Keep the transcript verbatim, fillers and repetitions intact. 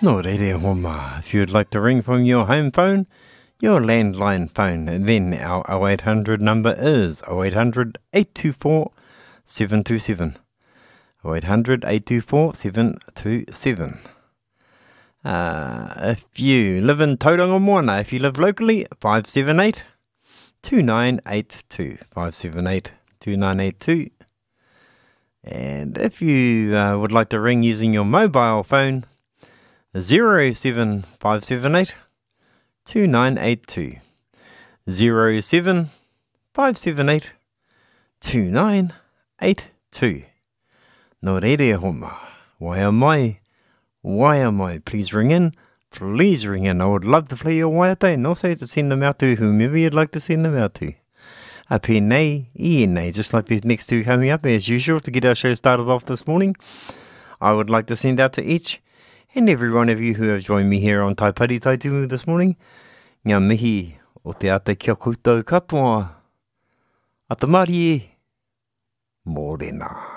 No reire homa. If you would like to ring from your home phone, your landline phone, then our oh eight hundred number is oh eight hundred, eight two four, seven two seven. oh eight hundred, eight two four, seven two seven. Uh, if you live in Tauranga Moana, if you live locally, five seven eight, two nine eight two. five seven eight, two nine eight two. And if you uh, would like to ring using your mobile phone, zero seven five seven eight, two nine eight two. zero seven five seven eight, two nine eight two. No reire homa. Why am I? Why am I? Please ring in. Please ring in. I would love to play your waiata and also to send them out to whomever you'd like to send them out to. A pēnei, I nei, just like these next two coming up as usual to get our show started off this morning. I would like to send out to each and every one of you who have joined me here on Taipari Taitumu this morning. Ngā mihi o te ate kia koutou katoa. Atamari e, mōrena.